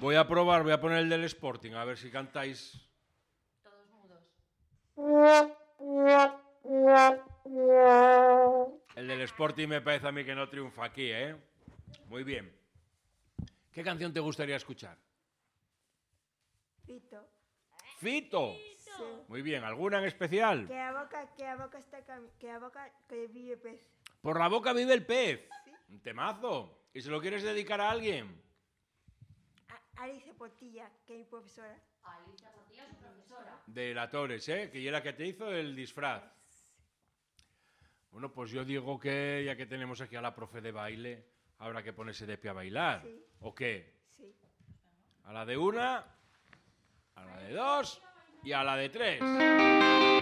Voy a probar, voy a poner el del Sporting, a ver si cantáis. Todos mudos. El del Sporting me parece a mí que no triunfa aquí, ¿eh? Muy bien. ¿Qué canción te gustaría escuchar? Fito. ¡Fito! Sí. Muy bien, ¿alguna en especial? Que a boca está que a boca que vive pez. Por la boca vive el pez. Sí. Un temazo. ¿Y se lo quieres dedicar a alguien? Alicia Portilla, que es mi profesora. Alicia Portilla, su profesora. De la Torres, ¿eh? Que ya la que te hizo el disfraz. Bueno, pues yo digo que ya que tenemos aquí a la profe de baile, habrá que ponerse de pie a bailar. Sí. ¿O qué? Sí. A la de una, a la de dos y a la de tres.